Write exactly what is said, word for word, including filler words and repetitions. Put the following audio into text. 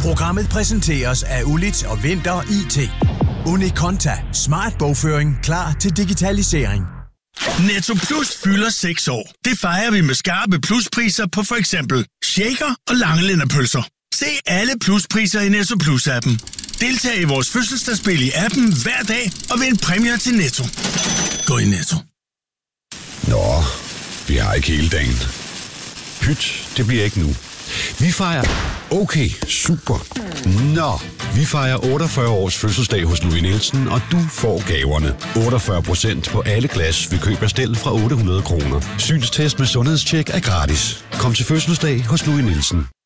Programmet præsenteres af Ulit og Vinter I T. Unikonta. Smart bogføring klar til digitalisering. Netto Plus fylder seks år. Det fejrer vi med skarpe pluspriser på for eksempel shaker og langelænderpølser. Se alle pluspriser i Netto Plus-appen. Deltag i vores fødselsdagsspil i appen hver dag og vind præmier til Netto. Gå i Netto. Nå, vi har ikke hele dagen. Pyt, det bliver ikke nu. Vi fejrer... Okay, super. Nå, vi fejrer otteogfyrre års fødselsdag hos Louis Nielsen, og du får gaverne. otteogfyrre procent på alle glas ved køb af stel fra otte hundrede kroner. Synstest med sundhedstjek er gratis. Kom til fødselsdag hos Louis Nielsen.